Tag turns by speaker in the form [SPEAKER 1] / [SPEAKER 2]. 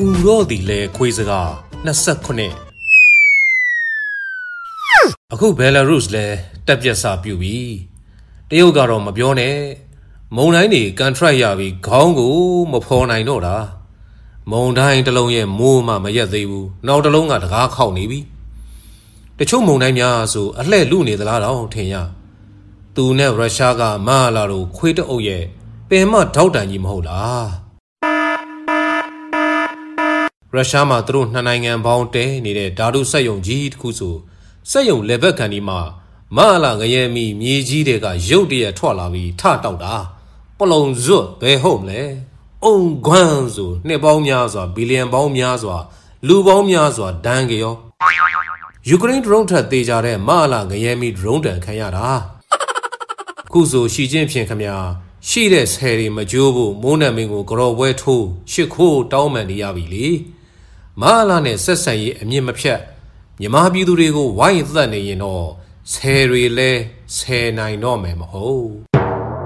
[SPEAKER 1] ရောဒီလေခွေးစကား29အခုဘယ်လာရုစ်လဲတက်ပြက်စာပြုပြီတရုတ်ကတော့မပြောနဲ့မုံတိုင်းတွေကန်ထရိုက်ရပြီးခေါင်းကိုမဖော်နိုင်တော့တာမုံတိုင်းတစ်လုံးရဲ့မိုးမှမရက်သေးဘူးနောက်တစ်လုံးကတကားခောက်နေပြီတချို့မုံတိုင်းများဆိုအလှဲ့လူနေသလားတော့ထင်ရသူနဲ့ရုရှားကမဟာလာတို့ခွေးတအုပ်ရဲ့ပင်မထောက်တန်ကြီးမဟုတ်လားရုရှားမှာသူတို့နှစ်နိုင်ငံပေါင်းတဲနေတဲ့ဓာတုစက်ယုံကြီးတစ်ခုဆိုစက်ယုံလေဘက်ကန်ဒီမှာမဟာလာငရဲမီမြေကြီးတွေကရုတ်တရက်ထွက်လာပြီးထတောက်တာပလုံဇွတ်ဘယ်ဟုတ်မလဲအုံခွန်းဆိုနှစ်ပေါင်းများစွာဘီလီယံပေါင်းများစွာလူပေါင်းများစွာဒဏ်ကြောယူကရိန်းဒရုန်းထက်သေးကြတဲ့မဟာလာငရဲမီဒရုန်းတန်ခံရတာခုဆိုရှီချင်းဖြင့်ခမညာရှိတဲ့ဆယ်တွေမကြိုးဖို့မိုးနံမင်းကိုကြော်ပွဲထိုးရှစ်ခိုးတောင်းပန်နေရပြီလေမဟာလာနဲ့ဆက်ဆံရေးအမြင့်မဖြတ်မြမပြည်သူတွေကိုဝိုင်းသက်နေရင်တော့ဆယ်တွေလဲဆယ်နိုင်တော့မယ်မဟုတ်